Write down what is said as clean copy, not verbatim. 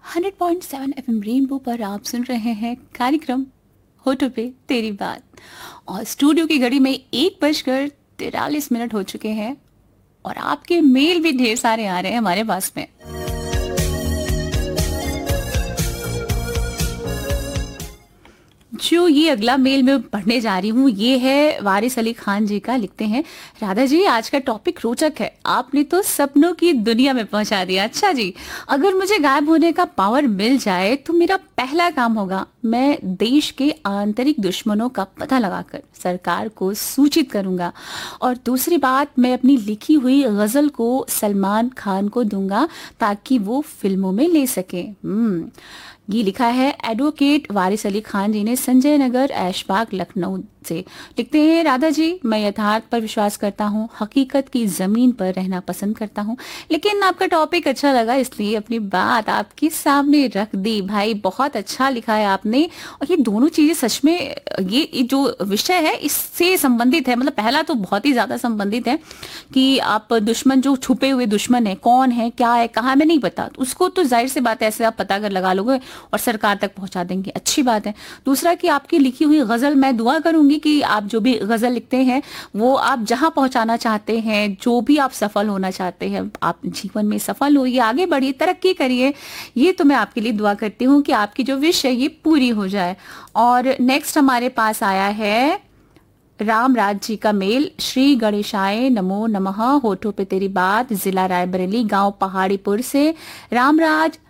100.7 FM rainbow पर आप सुन रहे हैं कार्यक्रम होठों पे तेरी बात। और स्टूडियो की घड़ी में 1 बजकर 43 मिनट हो चुके हैं और आपके मेल भी ढेर सारे आ रहे हैं हमारे पास में। जो ये अगला मेल मैं पढ़ने जा रही हूँ ये है वारिस अली खान जी का। लिखते हैं, राधा जी आज का टॉपिक रोचक है, आपने तो सपनों की दुनिया में पहुंचा दिया। अच्छा जी, अगर मुझे गायब होने का पावर मिल जाए तो मेरा पहला काम होगा, मैं देश के आंतरिक दुश्मनों का पता लगाकर सरकार को सूचित करूंगा। और दूसरी बात, मैं अपनी लिखी हुई गजल को सलमान खान को दूंगा ताकि वो फिल्मों में ले सके। ये लिखा है एडवोकेट वारिस अली खान जी ने संजय नगर ऐशबाग लखनऊ से। लिखते हैं, राधा जी मैं यथार्थ पर विश्वास करता हूँ, हकीकत की जमीन पर रहना पसंद करता हूँ, लेकिन आपका टॉपिक अच्छा लगा इसलिए अपनी बात आपके सामने रख दी। भाई बहुत अच्छा लिखा है आपने, और ये दोनों चीजें सच में ये जो विषय है इससे संबंधित है। मतलब पहला तो बहुत ही ज्यादा संबंधित है कि आप दुश्मन, जो छुपे हुए दुश्मन है, कौन है, क्या है, कहाँ, में नहीं पता, उसको तो जाहिर सी बात है ऐसे आप पता कर लगा लोगे और सरकार तक पहुंचा देंगे, अच्छी बात है। दूसरा कि आपकी लिखी हुई गजल, मैं दुआ करूंगी कि आप जो भी गजल लिखते हैं वो आप जहां पहुंचाना चाहते हैं, जो भी आप सफल होना चाहते हैं, आप जीवन में सफल होइए, आगे बढ़िए, तरक्की करिए। ये तो मैं आपके लिए दुआ करती हूँ कि आपकी जो विश है ये पूरी हो जाए। और नेक्स्ट हमारे पास आया है राम राज जी का मेल। श्री गणेशाय नमो नमः, होठों पे तेरी बात, जिला रायबरेली, गांव पहाड़ीपुर से राम राज